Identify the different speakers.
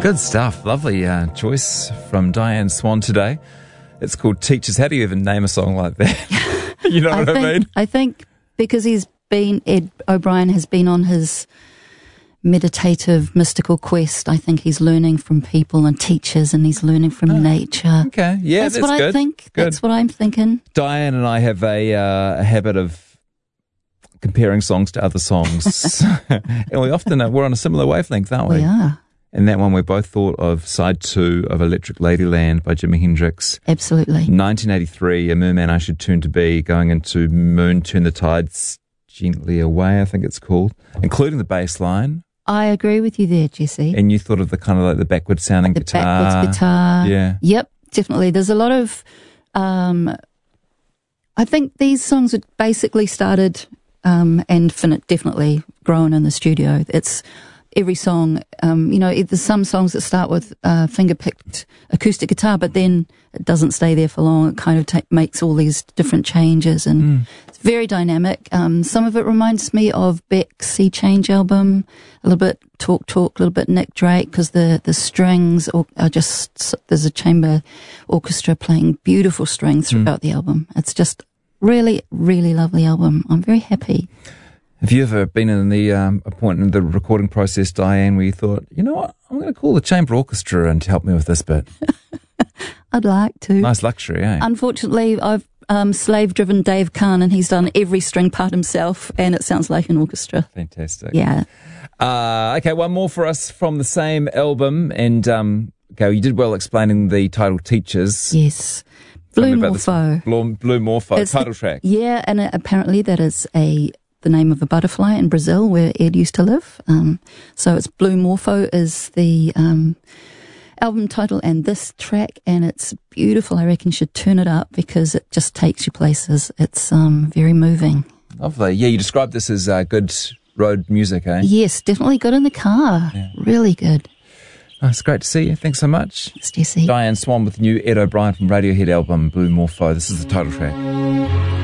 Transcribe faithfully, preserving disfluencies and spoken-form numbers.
Speaker 1: Good stuff. Lovely uh, choice from Diane Swan today. It's called Teachers. How do you even name a song like that? You know what I,
Speaker 2: think,
Speaker 1: I mean?
Speaker 2: I think because he's been, Ed O'Brien has been on his meditative, mystical quest. I think he's learning from people and teachers, and he's learning from oh, nature.
Speaker 1: Okay, yeah, that's,
Speaker 2: that's what
Speaker 1: good.
Speaker 2: I think.
Speaker 1: Good.
Speaker 2: That's what I'm thinking.
Speaker 1: Diane and I have a, uh, a habit of comparing songs to other songs. And we often are, we're on a similar wavelength, aren't we?
Speaker 2: We are.
Speaker 1: And that one we both thought of side two of Electric Ladyland by Jimi Hendrix.
Speaker 2: Absolutely.
Speaker 1: nineteen eighty-three, A Merman I Should Turn to Be, going into Moon Turn the Tides Gently Away, I think it's called, including the bass line.
Speaker 2: I agree with you there, Jesse.
Speaker 1: And you thought of the kind of like the backward sounding
Speaker 2: the
Speaker 1: guitar.
Speaker 2: backwards guitar.
Speaker 1: Yeah.
Speaker 2: Yep, definitely. There's a lot of, um, I think these songs were basically started um, and fin- definitely grown in the studio. It's every song, um, you know, it, there's some songs that start with uh, finger-picked acoustic guitar, but then it doesn't stay there for long. It kind of ta- makes all these different changes, and mm. it's very dynamic. Um, some of it reminds me of Beck's Sea Change album, a little bit Talk Talk, a little bit Nick Drake, because the, the strings are, are just, there's a chamber orchestra playing beautiful strings throughout mm. the album. It's just really, really lovely album. I'm very happy.
Speaker 1: Have you ever been in the um, a point in the recording process, Diane, where you thought, you know what, I'm going to call the chamber orchestra in to help me with this bit?
Speaker 2: I'd like to.
Speaker 1: Nice luxury, eh?
Speaker 2: Unfortunately, I've um, slave-driven Dave Kahn, and he's done every string part himself, and it sounds like an orchestra.
Speaker 1: Fantastic.
Speaker 2: Yeah.
Speaker 1: Uh, okay, one more for us from the same album, and um, okay, you did well explaining the title Teachers.
Speaker 2: Yes. Blue Morpho.
Speaker 1: Blue, Blue Morpho, it's title
Speaker 2: the,
Speaker 1: track.
Speaker 2: Yeah, and it, apparently that is a the name of a butterfly in Brazil where Ed used to live. Um, so it's Blue Morpho is the um, album title and this track, and it's beautiful. I reckon you should turn it up because it just takes you places. It's um, very moving.
Speaker 1: Lovely. Yeah, you described this as uh, good road music, eh?
Speaker 2: Yes, definitely good in the car. Yeah. Really good.
Speaker 1: Oh, it's great to see you. Thanks so much.
Speaker 2: Thanks, Jesse.
Speaker 1: Diane Swan with the new Ed O'Brien from Radiohead album, Blue Morpho. This is the title track.